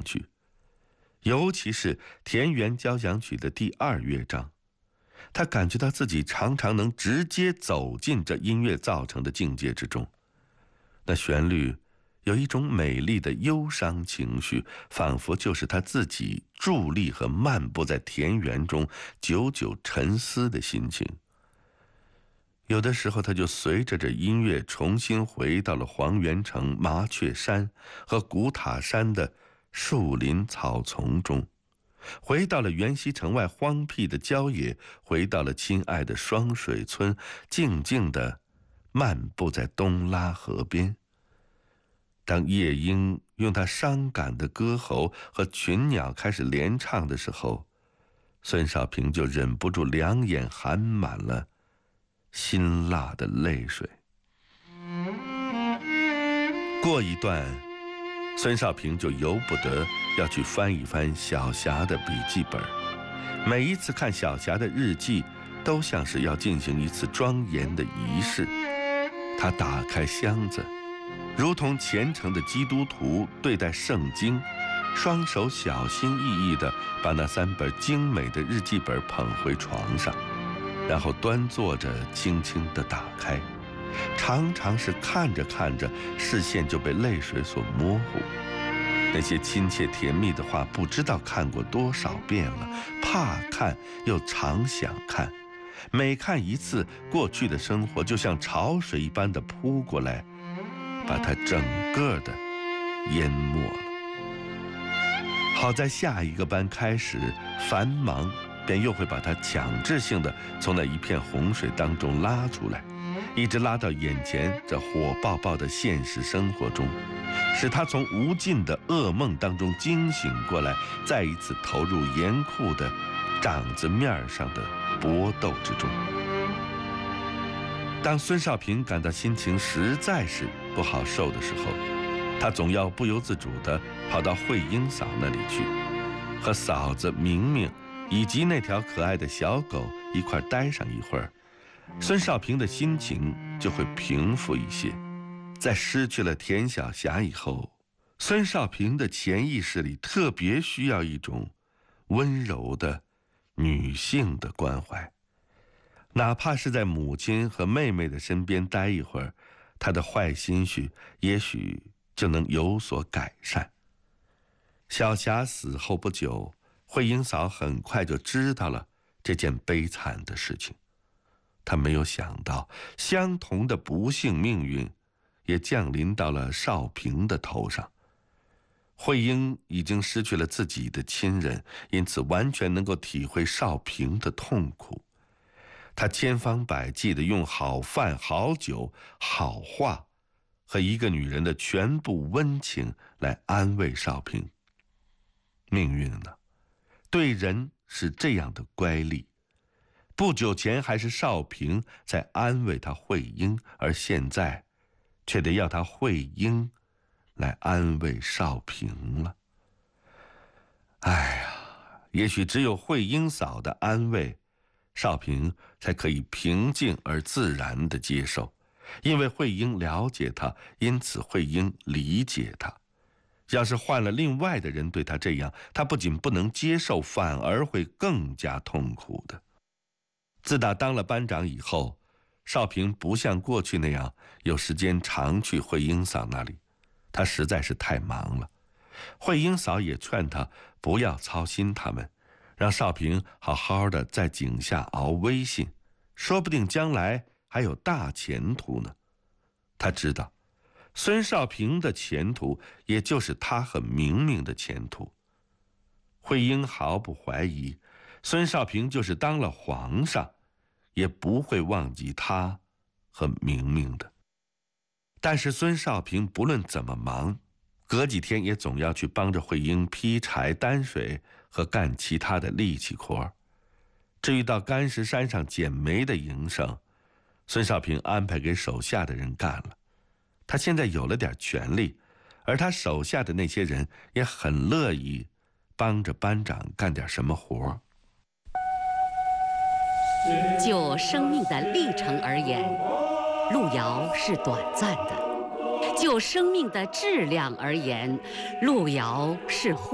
曲，尤其是田园交响曲的第2乐章，他感觉到自己常常能直接走进这音乐造成的境界之中。那旋律有一种美丽的忧伤情绪，仿佛就是他自己伫立和漫步在田园中久久沉思的心情。有的时候他就随着这音乐重新回到了黄元城麻雀山和古塔山的树林草丛中，回到了元溪城外荒僻的郊野，回到了亲爱的双水村，静静地漫步在东拉河边。当夜莺用它伤感的歌喉和群鸟开始连唱的时候，孙少平就忍不住两眼含满了辛辣的泪水。过一段，孙少平就由不得要去翻一翻小霞的笔记本。每一次看小霞的日记，都像是要进行一次庄严的仪式。他打开箱子，如同虔诚的基督徒对待圣经，双手小心翼翼地把那3本精美的日记本捧回床上，然后端坐着轻轻地打开，常常是看着看着，视线就被泪水所模糊。那些亲切甜蜜的话，不知道看过多少遍了，怕看又常想看。每看一次，过去的生活就像潮水一般的扑过来，把它整个的淹没了。好在下一个班开始，繁忙便又会把他强制性的从那一片洪水当中拉出来，一直拉到眼前这火爆爆的现实生活中，使他从无尽的噩梦当中惊醒过来，再一次投入严酷的掌子面上的搏斗之中。当孙少平感到心情实在是不好受的时候，他总要不由自主地跑到慧英嫂那里去，和嫂子明明以及那条可爱的小狗一块待上一会儿，孙少平的心情就会平复一些。在失去了田小霞以后，孙少平的潜意识里特别需要一种温柔的女性的关怀，哪怕是在母亲和妹妹的身边待一会儿，他的坏心绪也许就能有所改善。小霞死后不久，慧英嫂很快就知道了这件悲惨的事情。她没有想到，相同的不幸命运也降临到了少平的头上。慧英已经失去了自己的亲人，因此完全能够体会少平的痛苦。她千方百计地用好饭、好酒、好话和一个女人的全部温情来安慰少平。命运呢，对人是这样的乖戾。不久前还是少平在安慰他慧英，而现在却得要他慧英来安慰少平了。哎呀，也许只有慧英嫂的安慰，少平才可以平静而自然地接受，因为慧英了解他，因此慧英理解他。要是换了另外的人对他这样，他不仅不能接受，反而会更加痛苦的。自打当了班长以后，少平不像过去那样有时间常去慧英嫂那里，他实在是太忙了。慧英嫂也劝他不要操心他们，让少平好好的在井下熬微信，说不定将来还有大前途呢。他知道孙少平的前途也就是他和明明的前途。慧英毫不怀疑，孙少平就是当了皇上也不会忘记他和明明的。但是孙少平不论怎么忙，隔几天也总要去帮着慧英劈柴担水和干其他的力气活。至于到干石山上捡煤的营生，孙少平安排给手下的人干了。他现在有了点权力，而他手下的那些人也很乐意帮着班长干点什么活。 就生命的历程而言，路遥是短暂的；就生命的质量而言，路遥是